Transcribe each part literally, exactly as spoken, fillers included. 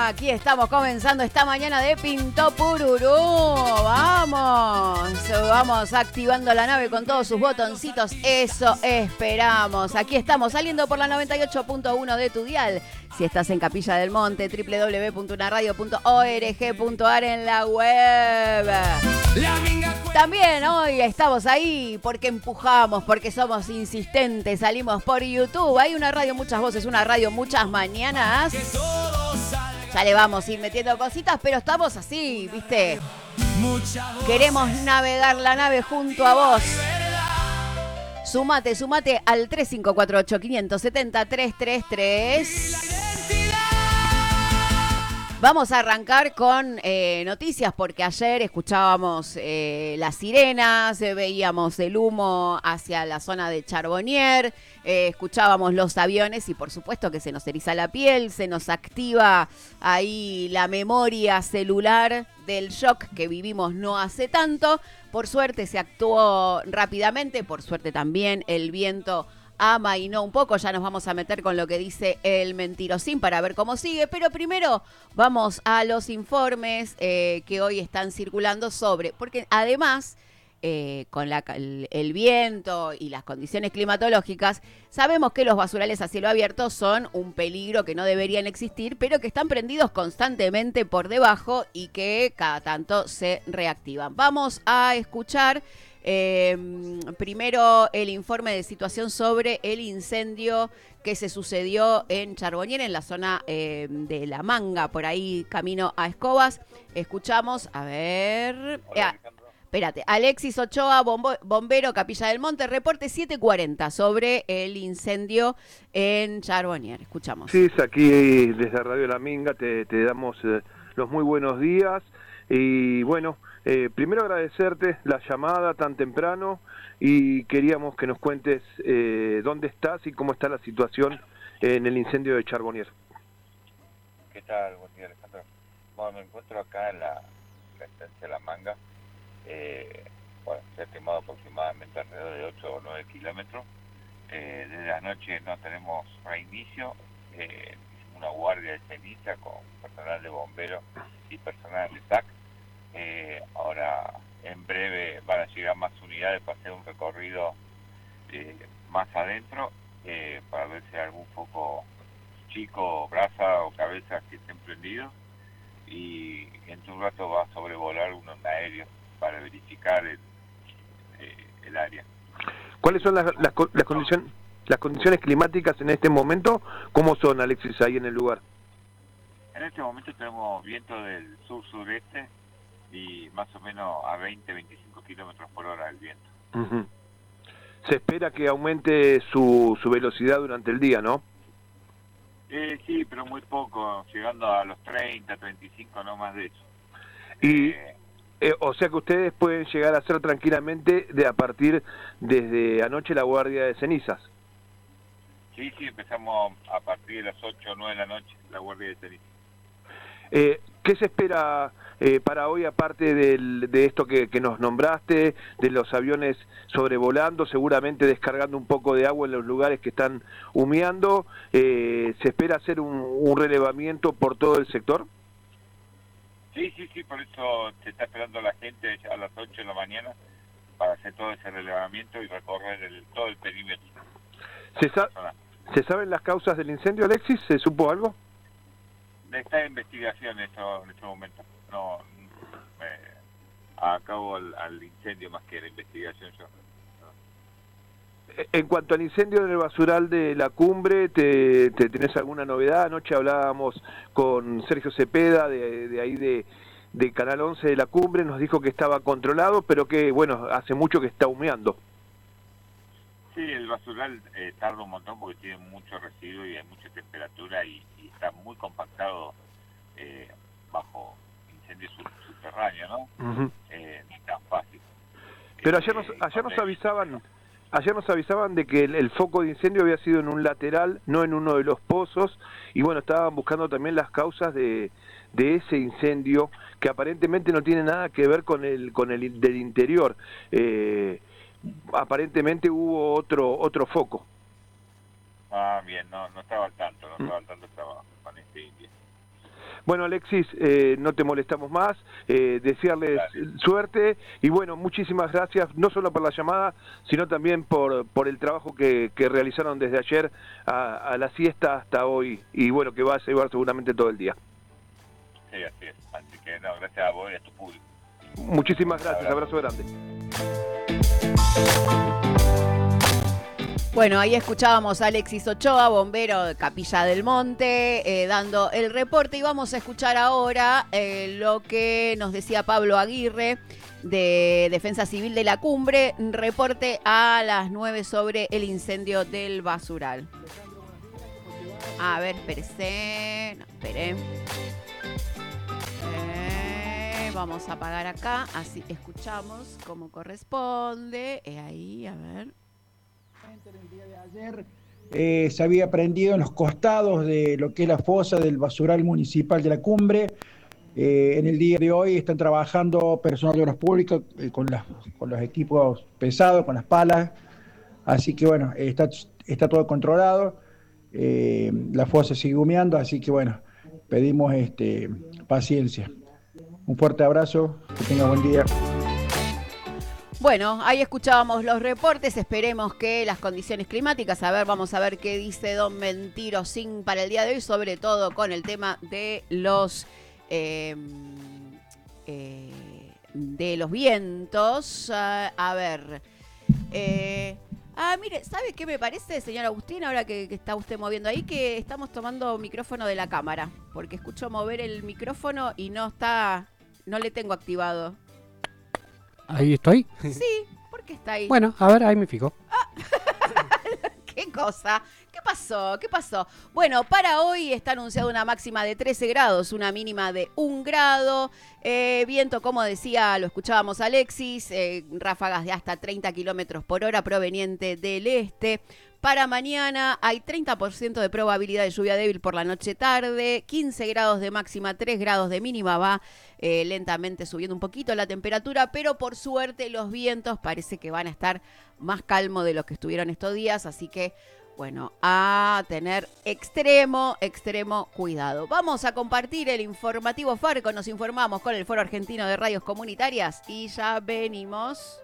Aquí estamos comenzando esta mañana de Pinto Pururú. Vamos, vamos activando la nave con todos sus botoncitos. Eso esperamos. Aquí estamos saliendo por la noventa y ocho punto uno de tu dial. Si estás en Capilla del Monte, doble u doble u doble u punto una radio punto org punto ar en la web. También hoy estamos ahí porque empujamos, porque somos insistentes. Salimos por YouTube. Hay una radio, muchas voces, una radio, muchas mañanas. Ya le vamos a ir metiendo cositas, pero estamos así, ¿viste? Queremos navegar la nave junto a vos. Sumate, sumate al tres cinco cuatro ocho, cinco siete cero, tres tres tres. Vamos a arrancar con eh, noticias porque ayer escuchábamos eh, las sirenas, eh, veíamos el humo hacia la zona de Charbonnier, eh, escuchábamos los aviones y por supuesto que se nos eriza la piel, se nos activa ahí la memoria celular del shock que vivimos no hace tanto. Por suerte se actuó rápidamente, por suerte también el viento amainó un poco. Ya nos vamos a meter con lo que dice el mentirosín para ver cómo sigue, pero primero vamos a los informes eh, que hoy están circulando sobre, porque además eh, con la, el, el viento y las condiciones climatológicas, sabemos que los basurales a cielo abierto son un peligro que no deberían existir, pero que están prendidos constantemente por debajo y que cada tanto se reactivan. Vamos a escuchar Eh, primero el informe de situación sobre el incendio que se sucedió en Charbonnier, en la zona eh, de La Manga, por ahí camino a Escobas. Escuchamos, a ver... Hola, eh, espérate, Alexis Ochoa, bombo, bombero, Capilla del Monte, reporte siete cuarenta sobre el incendio en Charbonnier. Escuchamos. Sí, aquí desde Radio La Minga te, te damos eh, los muy buenos días y bueno... Eh, primero agradecerte la llamada tan temprano y queríamos que nos cuentes eh, dónde estás y cómo está la situación en el incendio de Charbonnier. ¿Qué tal? Buen día, Alejandro. Bueno, me encuentro acá en la, la estancia La Manga. Eh, bueno, se ha quemado aproximadamente alrededor de ocho o nueve kilómetros. Eh, desde anoche no tenemos reinicio. Eh, hicimos una guardia de ceniza con personal de bomberos y personal de S A C. Eh, ahora en breve van a llegar más unidades para hacer un recorrido eh, más adentro eh, para ver si hay algún foco chico, brasa o cabeza que estén prendidos, y en un rato va a sobrevolar uno en aéreo para verificar el, eh, el área. ¿Cuáles son las, las, las, condiciones, las condiciones climáticas en este momento? ¿Cómo son, Alexis, ahí en el lugar? En este momento tenemos viento del sur-sureste y más o menos a veinte a veinticinco kilómetros por hora el viento. Uh-huh. Se espera que aumente su, su velocidad durante el día, ¿no? Eh, sí, pero muy poco, llegando a los treinta, treinta y cinco, no más de eso. Y, eh, eh, o sea que ustedes pueden llegar a hacer tranquilamente de a partir desde anoche la guardia de cenizas. Sí, sí, empezamos a partir de las ocho o nueve de la noche la guardia de cenizas. Eh, ¿Qué se espera eh, para hoy, aparte del, de esto que, que nos nombraste, de los aviones sobrevolando, seguramente descargando un poco de agua en los lugares que están humeando? Eh, ¿Se espera hacer un, un relevamiento por todo el sector? Sí, sí, sí, por eso se está esperando la gente a las ocho de la mañana para hacer todo ese relevamiento y recorrer el, todo el perímetro. ¿Se, sa ¿Se saben las causas del incendio, Alexis? ¿Se supo algo? Está en investigación esto, en este momento. No, eh, acabo al, al incendio más que la investigación yo. No. En cuanto al incendio del basural de la cumbre, ¿te, te tenés alguna novedad? Anoche hablábamos con Sergio Cepeda de, de ahí de, de Canal once de la cumbre, nos dijo que estaba controlado, pero que bueno, hace mucho que está humeando. Sí, el basural eh, tarda un montón porque tiene mucho residuo y hay mucha temperatura y, y está muy compactado eh, bajo incendio subterráneo, ¿no? Uh-huh. eh, ni tan fácil. Pero ayer nos, ayer nos avisaban, ayer nos avisaban de que el, el foco de incendio había sido en un lateral, no en uno de los pozos, y bueno, estaban buscando también las causas de, de ese incendio que aparentemente no tiene nada que ver con el con el del interior. Eh, aparentemente hubo otro otro foco. Ah, bien, no no estaba al tanto, no estaba al tanto, estaba con este indio. Bueno, Alexis, eh, no te molestamos más, eh, desearles Dale. suerte y bueno, muchísimas gracias, no solo por la llamada, sino también por, por el trabajo que, que realizaron desde ayer a, a la siesta hasta hoy y bueno, que va a llevar seguramente todo el día. Sí, así es. Así que no, gracias a vos y a tu público. Muchísimas gracias, abrazo grande. Bueno, ahí escuchábamos a Alexis Ochoa, bombero de Capilla del Monte, eh, dando el reporte y vamos a escuchar ahora eh, lo que nos decía Pablo Aguirre de Defensa Civil de la Cumbre, reporte a las nueve sobre el incendio del basural. A ver, espérese, no, esperé. Eh, vamos a apagar acá, así escuchamos como corresponde. Eh, ahí, a ver. El día de ayer eh, se había prendido en los costados de lo que es la fosa del basural municipal de la Cumbre. Eh, en el día de hoy están trabajando personal de obras públicas eh, con, las, con los equipos pesados, con las palas. Así que bueno, está, está todo controlado. Eh, la fosa sigue humeando, así que bueno, pedimos este, paciencia. Un fuerte abrazo, que tenga buen día. Bueno, ahí escuchábamos los reportes, esperemos que las condiciones climáticas, a ver, vamos a ver qué dice don Mentirosín para el día de hoy, sobre todo con el tema de los eh, eh, de los vientos. Uh, a ver, eh, ah, mire, ¿sabe qué me parece, señor Agustín, ahora que, que está usted moviendo ahí, que estamos tomando micrófono de la cámara, porque escucho mover el micrófono y no está, no le tengo activado. ¿Ahí estoy? Sí, ¿por qué está ahí? Bueno, a ver, ahí me fijo. Ah. ¿Qué cosa? ¿Qué pasó? ¿Qué pasó? Bueno, para hoy está anunciada una máxima de trece grados, una mínima de un grado. Eh, viento, como decía, lo escuchábamos Alexis, eh, ráfagas de hasta treinta kilómetros por hora proveniente del este. Para mañana hay treinta por ciento de probabilidad de lluvia débil por la noche-tarde, quince grados de máxima, tres grados de mínima, va eh, lentamente subiendo un poquito la temperatura, pero por suerte los vientos parece que van a estar más calmos de lo que estuvieron estos días, así que bueno, a tener extremo, extremo cuidado. Vamos a compartir el informativo Farco, nos informamos con el Foro Argentino de Radios Comunitarias y ya venimos.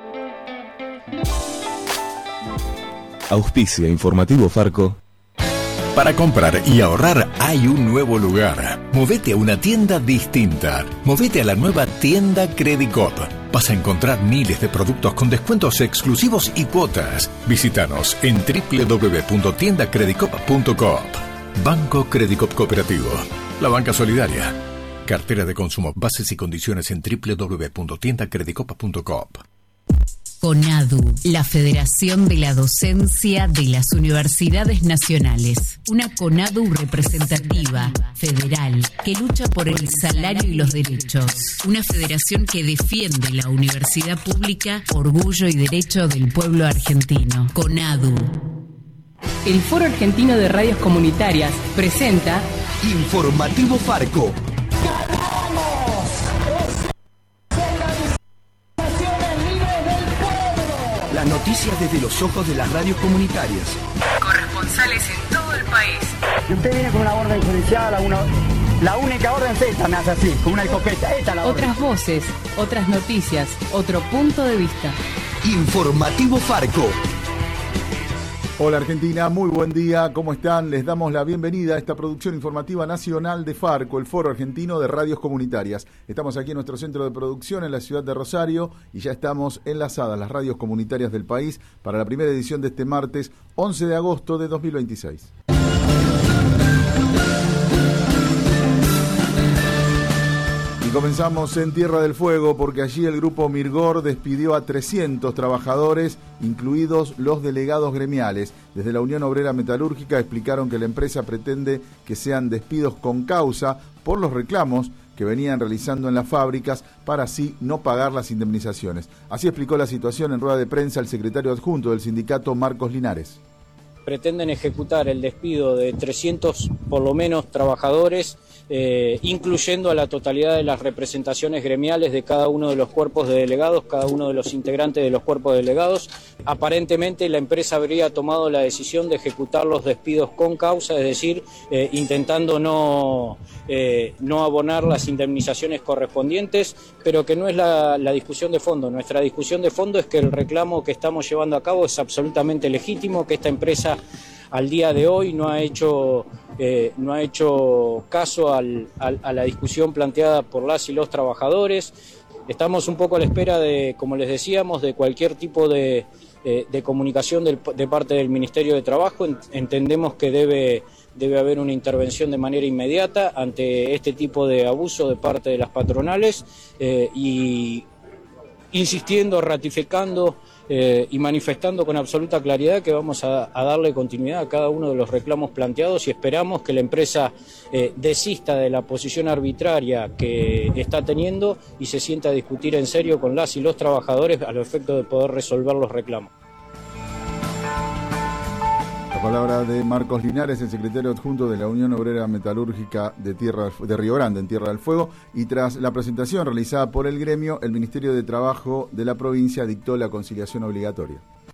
Auspicia Informativo Farco. Para comprar y ahorrar hay un nuevo lugar. Movete a una tienda distinta. Movete a la nueva tienda Credicop. Vas a encontrar miles de productos con descuentos exclusivos y cuotas. Visítanos en doble u doble u doble u punto tienda credicop punto coop. Banco Credicop Cooperativo. La banca solidaria. Cartera de consumo. Bases y condiciones en doble u doble u doble u punto tienda credicop punto coop. CONADU, la Federación de la Docencia de las Universidades Nacionales. Una CONADU representativa, federal, que lucha por el salario y los derechos. Una federación que defiende la universidad pública, orgullo y derecho del pueblo argentino. CONADU. El Foro Argentino de Radios Comunitarias presenta Informativo Farco. Las noticias desde los ojos de las radios comunitarias. Corresponsales en todo el país. Y usted viene con una orden judicial, una, la única orden es esta, me hace así, con una escopeta. Esta la Otras orden. voces, otras noticias, otro punto de vista. Informativo Farco. Hola Argentina, muy buen día, ¿cómo están? Les damos la bienvenida a esta producción informativa nacional de Farco, el Foro Argentino de Radios Comunitarias. Estamos aquí en nuestro centro de producción en la ciudad de Rosario y ya estamos enlazadas las radios comunitarias del país para la primera edición de este martes once de agosto de dos mil veintiséis. Y comenzamos en Tierra del Fuego porque allí el grupo Mirgor despidió a trescientos trabajadores, incluidos los delegados gremiales. Desde la Unión Obrera Metalúrgica explicaron que la empresa pretende que sean despidos con causa por los reclamos que venían realizando en las fábricas para así no pagar las indemnizaciones. Así explicó la situación en rueda de prensa el secretario adjunto del sindicato, Marcos Linares. pretenden ejecutar el despido de trescientos por lo menos trabajadores, eh, incluyendo a la totalidad de las representaciones gremiales de cada uno de los cuerpos de delegados, cada uno de los integrantes de los cuerpos de delegados. Aparentemente la empresa habría tomado la decisión de ejecutar los despidos con causa, es decir, eh, intentando no, eh, no abonar las indemnizaciones correspondientes, pero que no es la, la discusión de fondo. Nuestra discusión de fondo es que el reclamo que estamos llevando a cabo es absolutamente legítimo, que esta empresa al día de hoy no ha hecho, eh, no ha hecho caso al, al, a la discusión planteada por las y los trabajadores. Estamos un poco a la espera de, como les decíamos, de cualquier tipo de, eh, de comunicación del, de parte del Ministerio de Trabajo. Entendemos que debe, debe haber una intervención de manera inmediata ante este tipo de abuso de parte de las patronales eh, y insistiendo, ratificando Eh, y manifestando con absoluta claridad que vamos a, a darle continuidad a cada uno de los reclamos planteados y esperamos que la empresa eh, desista de la posición arbitraria que está teniendo y se sienta a discutir en serio con las y los trabajadores a los efectos de poder resolver los reclamos. La palabra de Marcos Linares, el secretario adjunto de la Unión Obrera Metalúrgica de, Tierra, de Río Grande, en Tierra del Fuego, y tras la presentación realizada por el gremio, el Ministerio de Trabajo de la provincia dictó la conciliación obligatoria.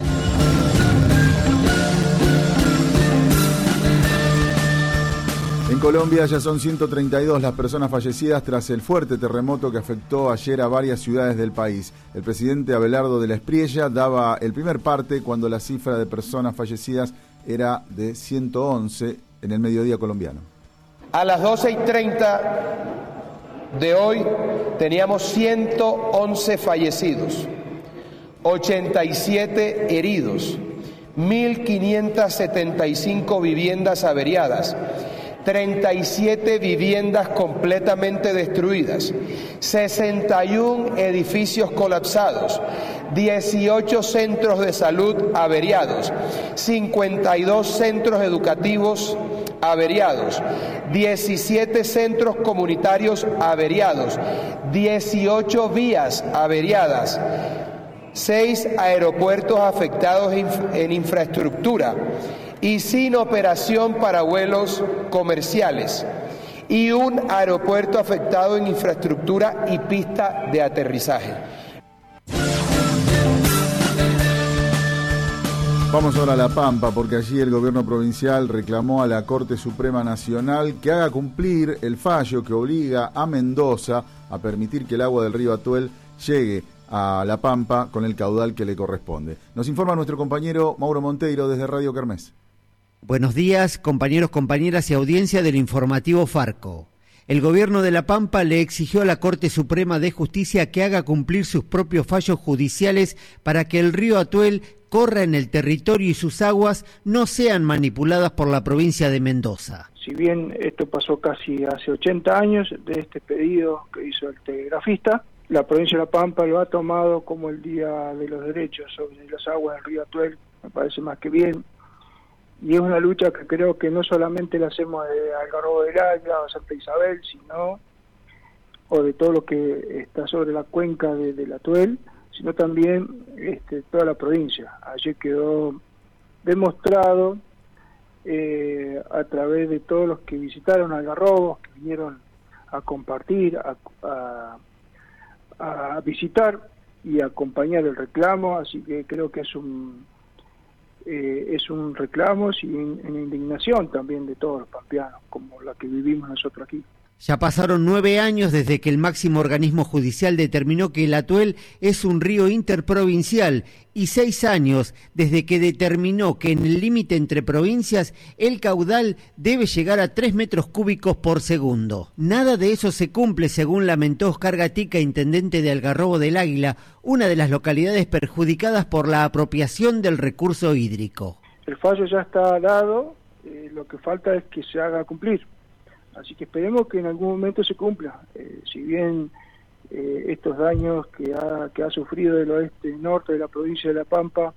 En Colombia ya son ciento treinta y dos las personas fallecidas tras el fuerte terremoto que afectó ayer a varias ciudades del país. El presidente Abelardo de la Espriella daba el primer parte cuando la cifra de personas fallecidas era de ciento once en el mediodía colombiano. A las doce y treinta de hoy teníamos ciento once fallecidos, ochenta y siete heridos, mil quinientas setenta y cinco viviendas averiadas, treinta y siete viviendas completamente destruidas, sesenta y uno edificios colapsados, dieciocho centros de salud averiados, cincuenta y dos centros educativos averiados, diecisiete centros comunitarios averiados, dieciocho vías averiadas, seis aeropuertos afectados en infraestructura y sin operación para vuelos comerciales, y un aeropuerto afectado en infraestructura y pista de aterrizaje. Vamos ahora a La Pampa, porque allí el gobierno provincial reclamó a la Corte Suprema Nacional que haga cumplir el fallo que obliga a Mendoza a permitir que el agua del río Atuel llegue a La Pampa con el caudal que le corresponde. Nos informa nuestro compañero Mauro Monteiro desde Radio Kermés. Buenos días, compañeros, compañeras y audiencia del informativo Farco. El gobierno de La Pampa le exigió a la Corte Suprema de Justicia que haga cumplir sus propios fallos judiciales para que el río Atuel corra en el territorio y sus aguas no sean manipuladas por la provincia de Mendoza. Si bien esto pasó casi hace ochenta años de este pedido que hizo el telegrafista, la provincia de La Pampa lo ha tomado como el Día de los Derechos sobre las aguas del río Atuel, me parece más que bien. Y es una lucha que creo que no solamente la hacemos de Algarrobo del Águila o Santa Isabel, sino o de todo lo que está sobre la cuenca de, del Atuel, sino también este, toda la provincia. Ayer quedó demostrado eh, a través de todos los que visitaron Algarrobo, que vinieron a compartir, a, a, a visitar y a acompañar el reclamo, así que creo que es un Eh, es un reclamo y una indignación también de todos los pampeanos, como la que vivimos nosotros aquí. Ya pasaron nueve años desde que el máximo organismo judicial determinó que el Atuel es un río interprovincial y seis años desde que determinó que en el límite entre provincias el caudal debe llegar a tres metros cúbicos por segundo. Nada de eso se cumple, según lamentó Oscar Gatica, intendente de Algarrobo del Águila, una de las localidades perjudicadas por la apropiación del recurso hídrico. El fallo ya está dado, eh, lo que falta es que se haga cumplir. Así que esperemos que en algún momento se cumpla. Eh, si bien eh, estos daños que ha, que ha sufrido el oeste y norte de la provincia de La Pampa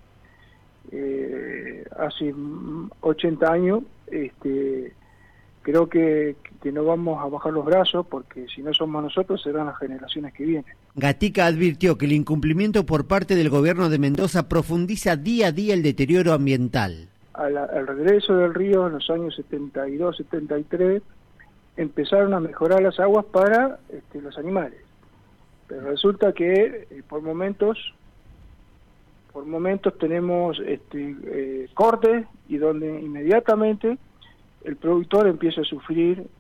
eh, hace ochenta años, este, creo que, que no vamos a bajar los brazos, porque si no somos nosotros serán las generaciones que vienen. Gatica advirtió que el incumplimiento por parte del gobierno de Mendoza profundiza día a día el deterioro ambiental. a la, al regreso del río en los años setenta y dos, setenta y tres, empezaron a mejorar las aguas para este, los animales. Pero resulta que eh, por momentos por momentos tenemos este, eh, cortes y donde inmediatamente el productor empieza a sufrir